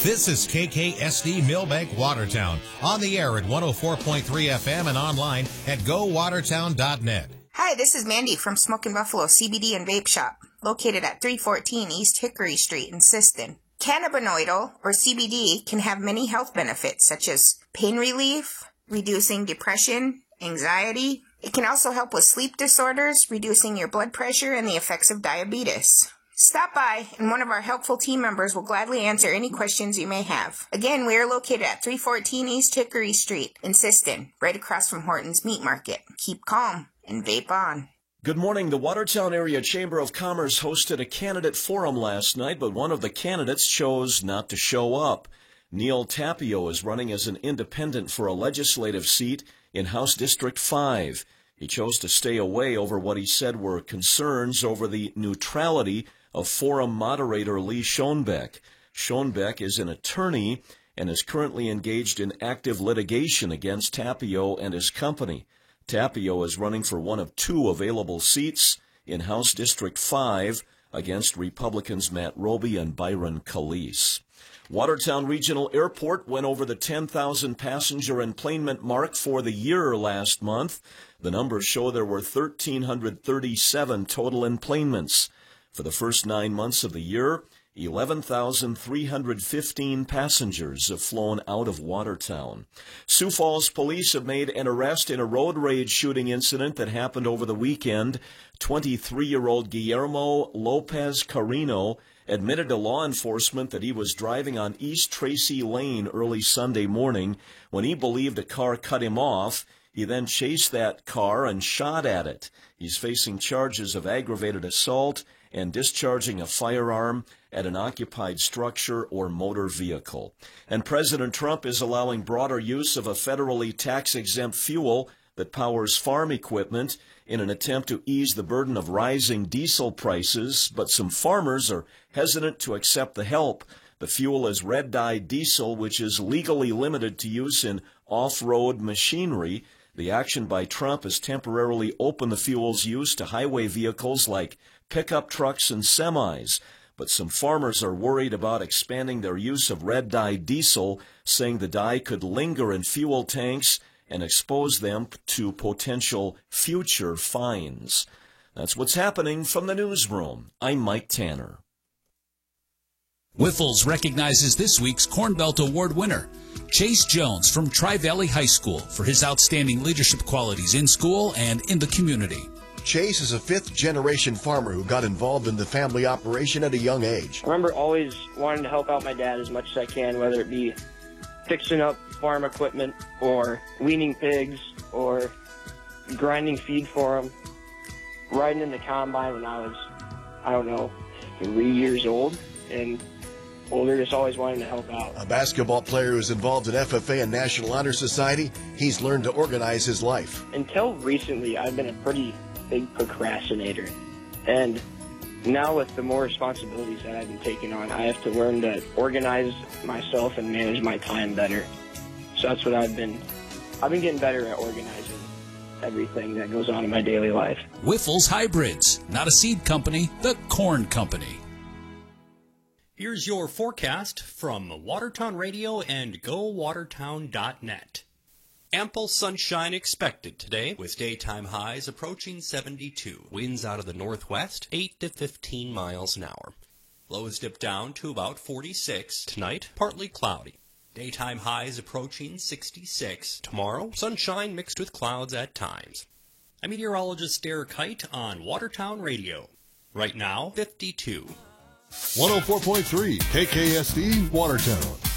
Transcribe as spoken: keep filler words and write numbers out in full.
This is K K S D Millbank Watertown, on the air at one oh four point three F M and online at go watertown dot net. Hi, this is Mandy from Smokin' Buffalo C B D and Vape Shop, located at three fourteen East Hickory Street in Siston. Cannabinoidal, or C B D, can have many health benefits such as pain relief, reducing depression, anxiety. It can also help with sleep disorders, reducing your blood pressure, and the effects of diabetes. Stop by, and one of our helpful team members will gladly answer any questions you may have. Again, we are located at three fourteen East Hickory Street in Siston, right across from Horton's Meat Market. Keep calm and vape on. Good morning. The Watertown Area Chamber of Commerce hosted a candidate forum last night, but one of the candidates chose not to show up. Neil Tapio is running as an independent for a legislative seat in House District five. He chose to stay away over what he said were concerns over the neutrality of forum moderator Lee Schoenbeck. Schoenbeck is an attorney and is currently engaged in active litigation against Tapio and his company. Tapio is running for one of two available seats in House District five against Republicans Matt Roby and Byron Calise. Watertown Regional Airport went over the ten thousand passenger enplanement mark for the year last month. The numbers show there were one thousand three hundred thirty-seven total enplanements. For the first nine months of the year, eleven thousand three hundred fifteen passengers have flown out of Watertown. Sioux Falls police have made an arrest in a road rage shooting incident that happened over the weekend. twenty-three-year-old Guillermo Lopez Carino admitted to law enforcement that he was driving on East Tracy Lane early Sunday morning when he believed a car cut him off. He then chased that car and shot at it. He's facing charges of aggravated assault and discharging a firearm at an occupied structure or motor vehicle. And President Trump is allowing broader use of a federally tax-exempt fuel that powers farm equipment in an attempt to ease the burden of rising diesel prices, but some farmers are hesitant to accept the help. The fuel is red-dye diesel, which is legally limited to use in off-road machinery. The action by Trump has temporarily opened the fuel's use to highway vehicles like pickup trucks and semis, but some farmers are worried about expanding their use of red-dye diesel, saying the dye could linger in fuel tanks and expose them to potential future fines. That's what's happening from the newsroom. I'm Mike Tanner. Whiffles recognizes this week's Corn Belt Award winner, Chase Jones from Tri-Valley High School, for his outstanding leadership qualities in school and in the community. Chase is a fifth-generation farmer who got involved in the family operation at a young age. I remember always wanting to help out my dad as much as I can, whether it be fixing up farm equipment or weaning pigs or grinding feed for them, riding in the combine when I was, I don't know, three years old, and older, just always wanting to help out. A basketball player who's involved in F F A and National Honor Society, he's learned to organize his life. Until recently, I've been a pretty big procrastinator. And now with the more responsibilities that I've been taking on, I have to learn to organize myself and manage my time better. So that's what I've been, I've been getting better at organizing everything that goes on in my daily life. Whiffles Hybrids, not a seed company, the corn company. Here's your forecast from Watertown Radio and go watertown dot net. Ample sunshine expected today, with daytime highs approaching seventy-two. Winds out of the northwest, eight to fifteen miles an hour. Lows dip down to about forty-six. Tonight, partly cloudy. Daytime highs approaching sixty-six. Tomorrow, sunshine mixed with clouds at times. I'm meteorologist Derek Height on Watertown Radio. Right now, fifty-two. one oh four point three K K S D Watertown.